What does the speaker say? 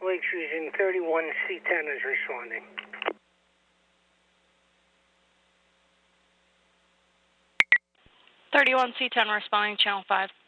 Lakes using 31C10 is responding. 31C10 responding, channel 5.